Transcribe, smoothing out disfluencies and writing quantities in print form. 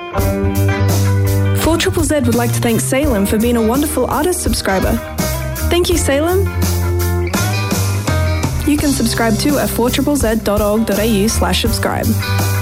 4ZZZ would like to thank Salem for being a wonderful artist subscriber. Thank you, Salem. You can subscribe too at 4ZZZ.org.au/subscribe.